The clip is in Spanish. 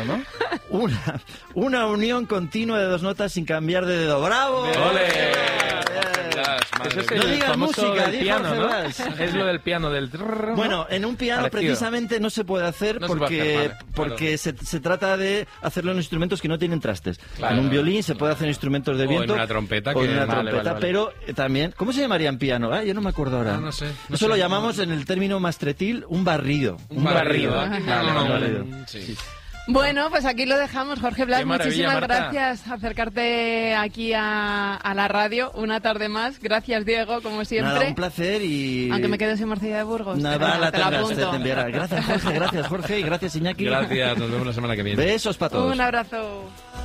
piano, ¿no? Una unión continua de 2 notas sin cambiar de dedo. ¡Bravo! ¡Ole! Eso es No el digas famoso música, del di piano, Jorge ¿no? Blas. Es lo del piano, del... ¿no? Bueno, en un piano Parecido. precisamente no se puede hacer No se puede hacer, vale, porque se trata de hacerlo en instrumentos que no tienen trastes. Claro. En un violín se puede hacer en instrumentos de O viento. en una trompeta, o en que- una vale, trompeta, vale. pero también... ¿Cómo se llamaría en piano? Yo no me acuerdo ahora. No sé, no Eso sé. lo llamamos en el término mastretil un barrido. Un barrido. Un barrido. Sí. Bueno, pues aquí lo dejamos, Jorge Blas. Qué maravilla, Muchísimas Marta. gracias acercarte aquí a la radio una tarde más. Gracias, Diego, como siempre. Nada, un placer y... Aunque me quedo sin Morcilla de Burgos. Nada, la te la tendrás, te apunto. enviará. Gracias, Jorge, y gracias, Iñaki. Gracias, nos vemos la semana que viene. Besos para todos. Un abrazo.